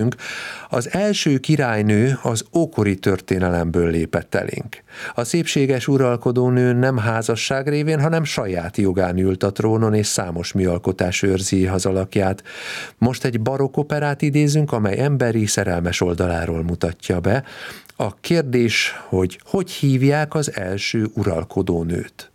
Az első királynő az ókori történelemből lépett elénk. A szépséges uralkodónő nem házasság révén, hanem saját jogán ült a trónon, és számos műalkotás őrzi az alakját. Most egy barokk operát idézünk, amely emberi, szerelmes oldaláról mutatja be. A kérdés, hogy hívják az első uralkodónőt?